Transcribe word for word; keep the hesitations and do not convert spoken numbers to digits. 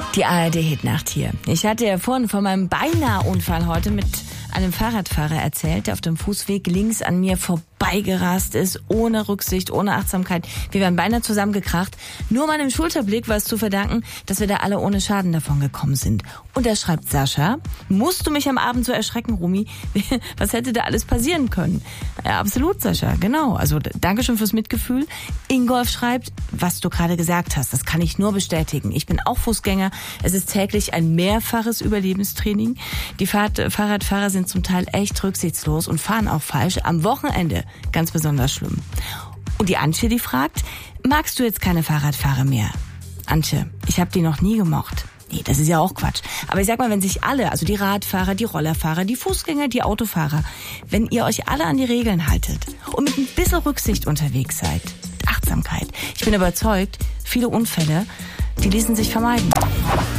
Die A R D-Hitnacht hier. Ich hatte ja vorhin von meinem Beinahe-Unfall heute mit einem Fahrradfahrer erzählt, der auf dem Fußweg links an mir vorbeigerast ist, ohne Rücksicht, ohne Achtsamkeit. Wir wären beinahe zusammengekracht. Nur meinem Schulterblick war es zu verdanken, dass wir da alle ohne Schaden davon gekommen sind. Und da schreibt Sascha: Musst du mich am Abend so erschrecken, Rumi? Was hätte da alles passieren können? Ja, absolut, Sascha, genau. Also Dankeschön fürs Mitgefühl. Ingolf schreibt: Was du gerade gesagt hast, das kann ich nur bestätigen. Ich bin auch Fußgänger. Es ist täglich ein mehrfaches Überlebenstraining. Die Fahrrad- Fahrradfahrer sind zum Teil echt rücksichtslos und fahren auch falsch. Am Wochenende ganz besonders schlimm. Und die Antje, die fragt: Magst du jetzt keine Fahrradfahrer mehr? Antje, ich habe die noch nie gemocht. Nee, das ist ja auch Quatsch. Aber ich sag mal, wenn sich alle, also die Radfahrer, die Rollerfahrer, die Fußgänger, die Autofahrer, wenn ihr euch alle an die Regeln haltet und mit ein bisschen Rücksicht unterwegs seid, Achtsamkeit, ich bin überzeugt, viele Unfälle, die ließen sich vermeiden.